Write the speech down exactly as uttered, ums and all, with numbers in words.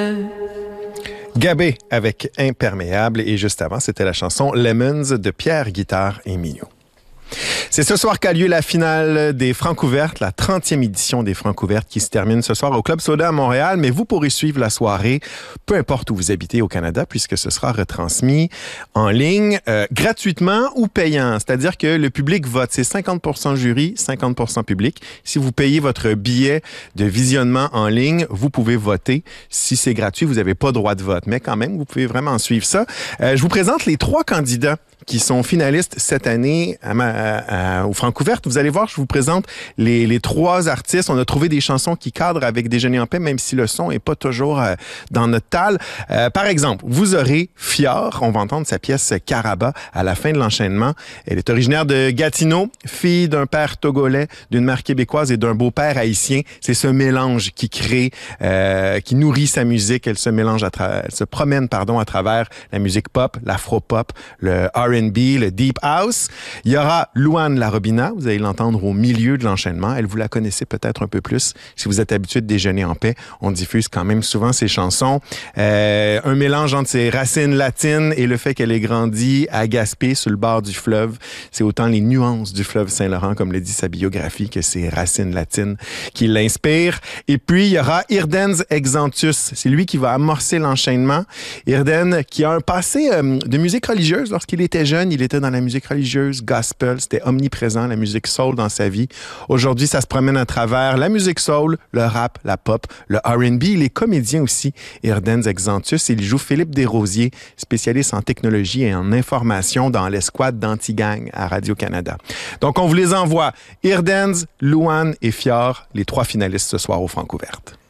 Gabé avec Imperméable et juste avant, c'était la chanson Lemons de Pierre Guitare et Mignot. C'est ce soir qu'a lieu la finale des Francouvertes, la trentième édition des Francouvertes qui se termine ce soir au Club Soda à Montréal, mais vous pourrez suivre la soirée, peu importe où vous habitez au Canada, puisque ce sera retransmis en ligne, euh, gratuitement ou payant. C'est-à-dire que le public vote. C'est cinquante pour cent jury, cinquante pour cent public. Si vous payez votre billet de visionnement en ligne, vous pouvez voter. Si c'est gratuit, vous n'avez pas droit de vote. Mais quand même, vous pouvez vraiment suivre ça. Euh, je vous présente les trois candidats qui sont finalistes cette année à ma, à, à, aux Francouvertes. Vous allez voir, je vous présente les, les trois artistes. On a trouvé des chansons qui cadrent avec Déjeuner en paix, même si le son est pas toujours euh, dans notre talle. Euh, par exemple, vous aurez Fior. On va entendre sa pièce Caraba à la fin de l'enchaînement. Elle est originaire de Gatineau, fille d'un père togolais, d'une mère québécoise et d'un beau-père haïtien. C'est ce mélange qui crée, euh, qui nourrit sa musique. Elle se mélange, à tra- elle se promène, pardon, à travers la musique pop, l'afro-pop, le R and B, le Deep House. Il y aura Louane Larobina, vous allez l'entendre au milieu de l'enchaînement. Elle, vous la connaissez peut-être un peu plus. Si vous êtes habitué de Déjeuner en paix, on diffuse quand même souvent ses chansons. Euh, un mélange entre ses racines latines et le fait qu'elle ait grandi à Gaspé, sur le bord du fleuve. C'est autant les nuances du fleuve Saint-Laurent, comme le dit sa biographie, que ses racines latines qui l'inspirent. Et puis, il y aura Irdenz Exantus. C'est lui qui va amorcer l'enchaînement. Irden, qui a un passé euh, de musique religieuse lorsqu'il était jeune, il était dans la musique religieuse, gospel, c'était omniprésent, la musique soul dans sa vie. Aujourd'hui, ça se promène à travers la musique soul, le rap, la pop, le R and B. Il est comédien aussi, Irdenz Exantus. Il joue Philippe Desrosiers, spécialiste en technologie et en information dans l'escouade d'Antigang à Radio-Canada. Donc, on vous les envoie. Irdenz, Louane et Fior, les trois finalistes ce soir aux Francouvertes.